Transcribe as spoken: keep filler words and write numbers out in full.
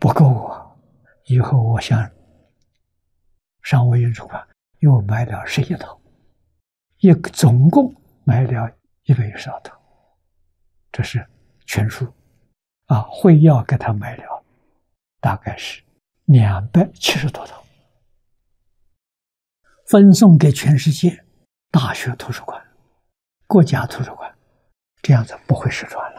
不够啊！以后我想上文运出版，又买了十一套，一总共买了一百一十二套，这是全书啊。会要给他买了，大概是两百七十多套，分送给全世界大学图书馆、国家图书馆，这样子不会失传。